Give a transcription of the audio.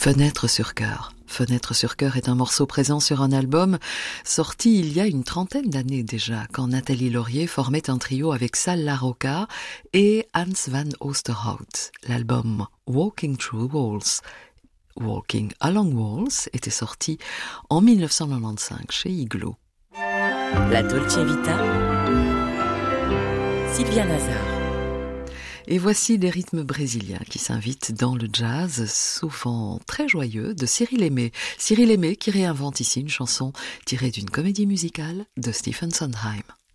Fenêtre sur cœur. Fenêtre sur cœur est un morceau présent sur un album sorti il y a une trentaine d'années déjà, quand Nathalie Laurier formait un trio avec Sal Larroca et Hans van Oosterhout. L'album Walking Through Walls, Walking Along Walls était sorti en 1995 chez Igloo. La Dolce Vita, Sylvia Nazar. Et voici des rythmes brésiliens qui s'invitent dans le jazz, souvent très joyeux, de Cyril Aimé. Cyril Aimé qui réinvente ici une chanson tirée d'une comédie musicale de Stephen Sondheim.